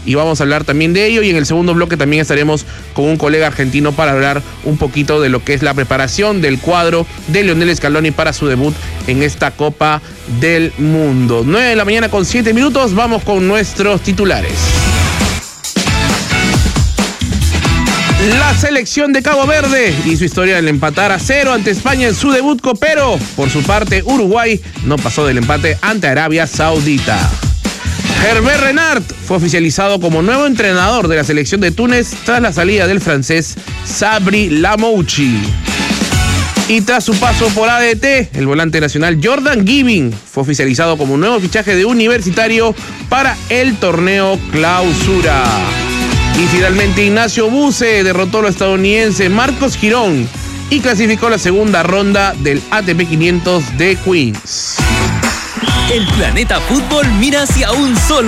y vamos a hablar también de ello. Y en el segundo bloque también estaremos con un colega argentino para hablar un poquito de lo que es la preparación del cuadro de Lionel Scaloni para su debut en esta Copa del Mundo. 9 de la mañana con 7 minutos, vamos con nuestros titulares. La selección de Cabo Verde hizo historia al empatar a 0 ante España en su debut copero. Por su parte, Uruguay no pasó del empate ante Arabia Saudita. Hervé Renard fue oficializado como nuevo entrenador de la selección de Túnez tras la salida del francés Sabri Lamouchi. Y tras su paso por ADT, el volante nacional Jordan Giving fue oficializado como nuevo fichaje de Universitario para el torneo Clausura. Y finalmente Ignacio Buse derrotó al estadounidense Marcos Girón y clasificó la segunda ronda del ATP 500 de Queens. El planeta fútbol mira hacia un solo